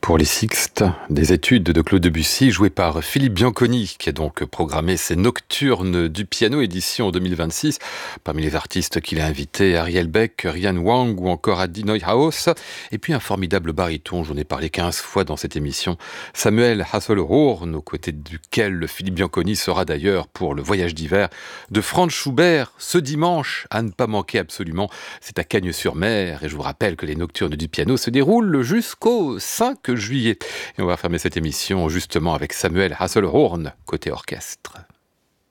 Pour les Sixtes, des études de Claude Debussy jouées par Philippe Bianconi, qui a donc programmé ses Nocturnes du piano édition 2026. Parmi les artistes qu'il a invités, Ariel Beck, Ryan Wang ou encore Adi Neuhaus. Et puis un formidable baryton, j'en ai parlé 15 fois dans cette émission, Samuel Hasselhorn, aux côtés duquel Philippe Bianconi sera d'ailleurs pour le voyage d'hiver de Franz Schubert ce dimanche, à ne pas manquer absolument. C'est à Cagnes-sur-Mer et je vous rappelle que les Nocturnes du piano se déroulent jusqu'au 5 juillet. Et on va fermer cette émission justement avec Samuel Hasselhorn, côté orchestre.